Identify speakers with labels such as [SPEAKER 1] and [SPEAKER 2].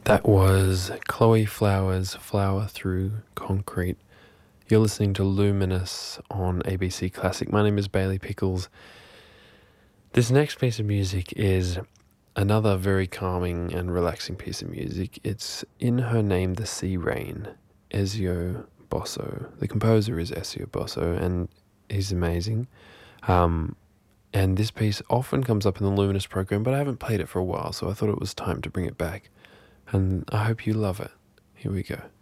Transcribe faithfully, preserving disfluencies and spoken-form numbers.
[SPEAKER 1] That was Chloe Flowers' Flower Through Concrete. You're listening to Luminous on A B C Classic. My name is Bailey Pickles. This next piece of music is another very calming and relaxing piece of music. It's In Her Name the Sea Rain, Ezio Bosso. The composer is Ezio Bosso, and he's amazing. Um, and this piece often comes up in the Luminous program, but I haven't played it for a while, so I thought it was time to bring it back. And I hope you love it. Here we go.